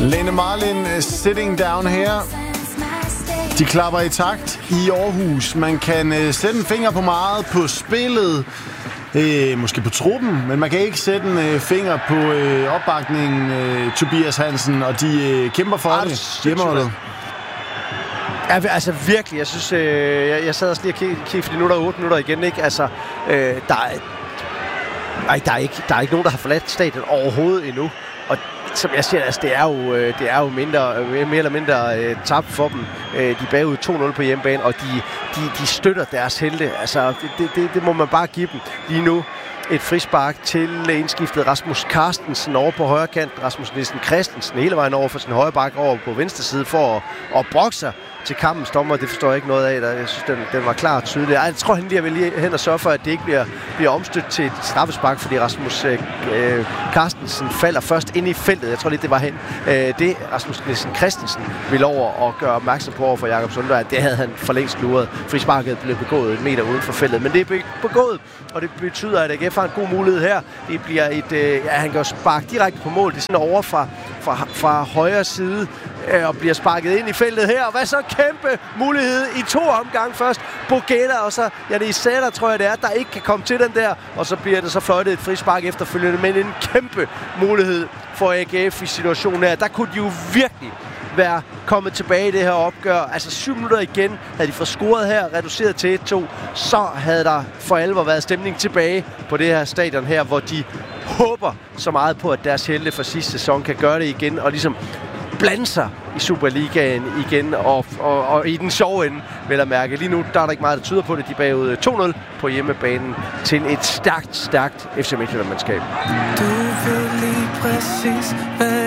Lene Marlin, Sitting Down Here. De klapper i takt i Aarhus. Man kan sætte en finger på meget på spillet, måske på truppen, men man kan ikke sætte en finger på opbakningen. Tobias Hansen, og de kæmper for det. Hjemmeholdet. Ja, altså virkelig. Jeg synes, jeg sad også lige og kiggede, fordi nu er der 8 minutter igen, ikke? Altså, der er ikke nogen, der har forladt stadion overhovedet endnu. Og som jeg siger, altså, det er jo mere eller mindre tabt for dem. De er bagud 2-0 på hjemmebane, og de støtter deres helte. Altså, det må man bare give dem lige nu. Et frispark til indskiftet Rasmus Carstensen over på højre kant. Rasmus Nielsen Christensen hele vejen over for sin højre bak over på venstre side for at brokke sig til kampens dommer. Det forstår jeg ikke noget af. Jeg synes, den var klar og tydelig. Jeg tror, han lige vil lige hen og sørge for, at det ikke bliver omstødt til et straffespark, fordi Rasmus Carstensen falder først ind i feltet. Jeg tror lige, det var hen. Det Rasmus Nielsen Christensen ville over og gøre opmærksom på over for Jakob Sundberg. Det havde han for længst luret. Frisparket blev begået 1 meter uden for feltet. Men det er begået, og det betyder, at AGF har en god mulighed her. Det bliver han kan jo sparke direkte på mål. Det er sådan over fra højre side og bliver sparket ind i feltet her. Og hvad så? Kæmpe mulighed i 2 omgange først. Bogeta og så Janis Sæder, tror jeg det er, der ikke kan komme til den der. Og så bliver det så fløjtet et frispark efterfølgende. Men en kæmpe mulighed for AGF i situationen her. Der kunne de jo virkelig være kommet tilbage i det her opgør. Altså 7 minutter igen havde de fået scoret her, reduceret til 1-2. Så havde der for alvor været stemning tilbage på det her stadion her, hvor de håber så meget på, at deres helte for sidste sæson kan gøre det igen, og ligesom blande sig i Superligaen igen, og i den sjove ende, vel at mærke. Lige nu, der er der ikke meget, der tyder på det. De er bagud 2-0 på hjemmebanen til et stærkt FC Midtjylland-mandskab. Du ved lige præcis,